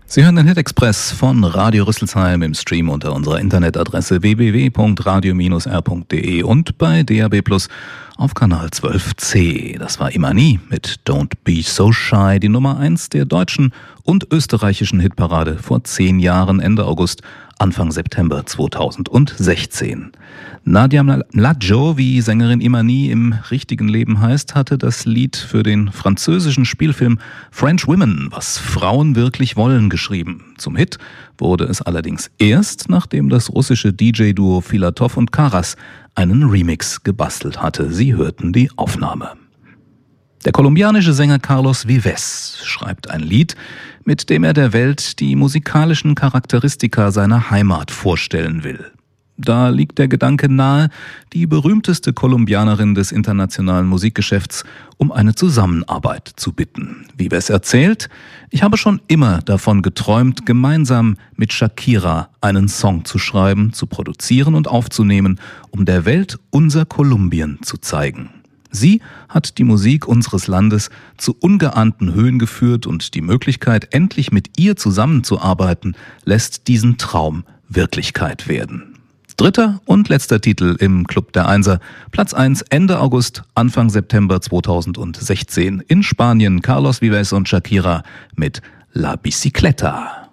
Sie hören den Hit Express von Radio Rüsselsheim im Stream unter unserer Internetadresse www.radio-r.de und bei DAB+ auf Kanal 12C. Das war Imani mit Don't Be So Shy, die Nummer 1 der deutschen und österreichischen Hitparade vor 10 Jahren, Ende August, Anfang September 2016. Nadia Mladjo, wie Sängerin Imani im richtigen Leben heißt, hatte das Lied für den französischen Spielfilm French Women, was Frauen wirklich wollen, geschrieben. Zum Hit wurde es allerdings erst, nachdem das russische DJ-Duo Filatov und Karas einen Remix gebastelt hatte. Sie hörten die Aufnahme. Der kolumbianische Sänger Carlos Vives schreibt ein Lied, mit dem er der Welt die musikalischen Charakteristika seiner Heimat vorstellen will. Da liegt der Gedanke nahe, die berühmteste Kolumbianerin des internationalen Musikgeschäfts um eine Zusammenarbeit zu bitten. Vives erzählt: Ich habe schon immer davon geträumt, gemeinsam mit Shakira einen Song zu schreiben, zu produzieren und aufzunehmen, um der Welt unser Kolumbien zu zeigen. Sie hat die Musik unseres Landes zu ungeahnten Höhen geführt und die Möglichkeit, endlich mit ihr zusammenzuarbeiten, lässt diesen Traum Wirklichkeit werden. Dritter und letzter Titel im Club der Einser. Platz 1 Ende August, Anfang September 2016 in Spanien. Carlos Vives und Shakira mit La Bicicleta.